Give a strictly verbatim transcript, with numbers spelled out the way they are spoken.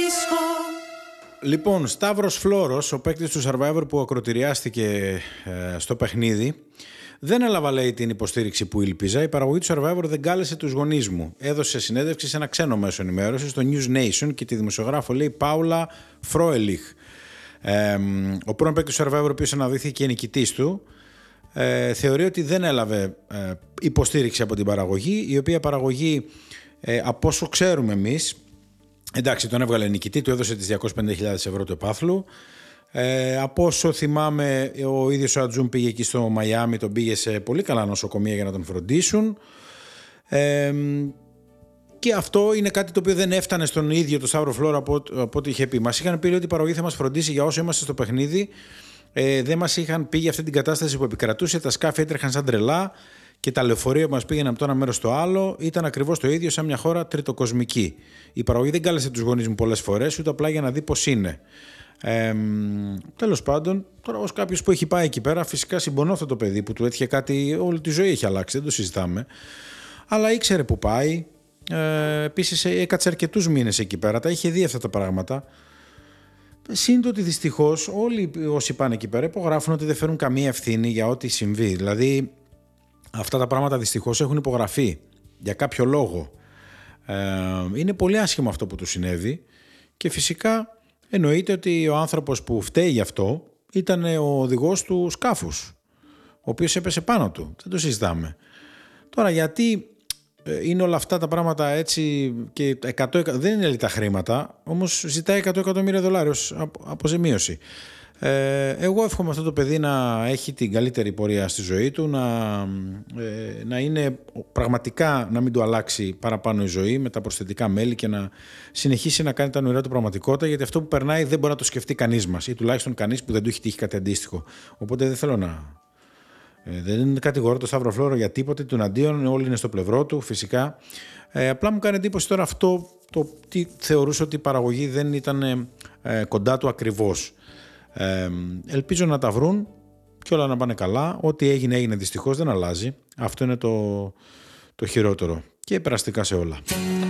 Λοιπόν, Σταύρος Φλόρος, ο παίκτης του Survivor που ακροτηριάστηκε ε, στο παιχνίδι, δεν έλαβα, λέει, την υποστήριξη που ήλπιζα. Η παραγωγή του Survivor δεν κάλεσε τους γονείς μου. Έδωσε συνέντευξη σε ένα ξένο μέσο ενημέρωσης, στο News Nation, και τη δημοσιογράφο, λέει, Πάουλα Φρόελιχ. Ε, ο πρώην παίκτης του Survivor, ο οποίος αναδείχθηκε νικητής του, ε, θεωρεί ότι δεν έλαβε ε, υποστήριξη από την παραγωγή, η οποία παραγωγή, ε, από όσο ξέρουμε εμείς, εντάξει, τον έβγαλε νικητή, του έδωσε τις διακόσιες πενήντα χιλιάδες ευρώ του επάθλου. Ε, από όσο θυμάμαι, ο ίδιος ο Ατζούμ πήγε εκεί στο Μαϊάμι, τον πήγε σε πολύ καλά νοσοκομεία για να τον φροντίσουν. Ε, και αυτό είναι κάτι το οποίο δεν έφτανε στον ίδιο το Σταύρο Φλόρο από, από ό,τι είχε πει. Μας είχαν πει ότι η παραγωγή θα μας φροντίσει για όσο είμαστε στο παιχνίδι. Ε, δεν μας είχαν πει για αυτή την κατάσταση που επικρατούσε. Τα σκάφη έτρεχαν σαν τρελά και τα λεωφορεία που μας πήγαιναν από το ένα μέρος στο άλλο ήταν ακριβώς το ίδιο, σαν μια χώρα τριτοκοσμική. Η παραγωγή δεν κάλεσε τους γονείς μου πολλές φορές, ούτε απλά για να δει πώς είναι. Ε, τέλος πάντων, τώρα ως κάποιος που έχει πάει εκεί πέρα, φυσικά συμπονώ αυτό το παιδί που του έτυχε κάτι, όλη τη ζωή έχει αλλάξει, δεν το συζητάμε. Αλλά ήξερε που πάει. Ε, επίσης έκατσε αρκετούς μήνες εκεί πέρα, τα είχε δει αυτά τα πράγματα. Σύντομα ότι δυστυχώς όλοι όσοι πάνε εκεί πέρα υπογράφουν ότι δεν φέρουν καμία ευθύνη για ό,τι συμβεί. Δηλαδή, αυτά τα πράγματα δυστυχώς έχουν υπογραφεί για κάποιο λόγο. Ε, είναι πολύ άσχημο αυτό που του συνέβη και φυσικά εννοείται ότι ο άνθρωπος που φταίει γι' αυτό ήταν ο οδηγός του σκάφους, ο οποίος έπεσε πάνω του. Δεν το συζητάμε. Τώρα, γιατί είναι όλα αυτά τα πράγματα έτσι και εκατό, δεν είναι λιτά χρήματα, όμως ζητάει εκατό εκατομμύρια δολάρια ως αποζημίωση. Ε, εγώ εύχομαι αυτό το παιδί να έχει την καλύτερη πορεία στη ζωή του, να, ε, να είναι πραγματικά, να μην του αλλάξει παραπάνω η ζωή με τα προσθετικά μέλη και να συνεχίσει να κάνει τα όνειρά του πραγματικότητα, γιατί αυτό που περνάει δεν μπορεί να το σκεφτεί κανείς μας, ή τουλάχιστον κανείς που δεν του έχει τύχει κάτι αντίστοιχο. Οπότε δεν θέλω να... Ε, δεν κατηγορώ το Σταύρο Φλόρο για τίποτε, του αντίον, όλοι είναι στο πλευρό του φυσικά. Ε, απλά μου κάνει εντύπωση τώρα αυτό το τι θεωρούσε ότι η παραγωγή δεν ήταν ε, κοντά του ακριβώς. Ε, ελπίζω να τα βρουν και όλα να πάνε καλά. Ό,τι έγινε έγινε, δυστυχώς δεν αλλάζει. Αυτό είναι το, το χειρότερο. Και περαστικά σε όλα.